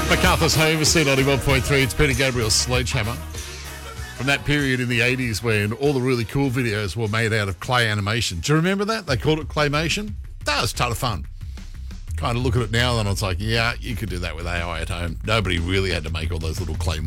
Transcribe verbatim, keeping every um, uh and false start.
MacArthur's Home, C ninety-one point three. It's Peter Gabriel's Sledgehammer. From that period in the eighties when all the really cool videos were made out of clay animation. Do you remember that? They called it claymation. That was a ton of fun. Kind of look at it now and it's like, yeah, you could do that with A I at home. Nobody really had to make all those little clay